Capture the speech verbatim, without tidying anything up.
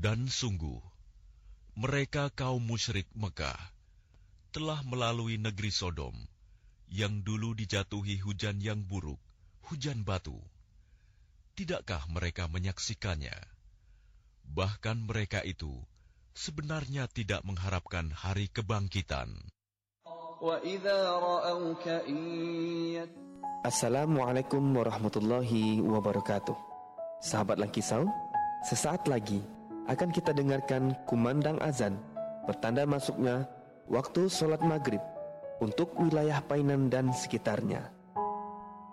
Dan sungguh, mereka kaum musyrik Mekah telah melalui negeri Sodom, yang dulu dijatuhi hujan yang buruk, hujan batu. Tidakkah mereka menyaksikannya? Bahkan mereka itu sebenarnya tidak mengharapkan hari kebangkitan. Assalamualaikum warahmatullahi wabarakatuh. Sahabat Langkisau, sesaat lagi akan kita dengarkan kumandang azan, pertanda masuknya waktu sholat maghrib untuk wilayah Painan dan sekitarnya.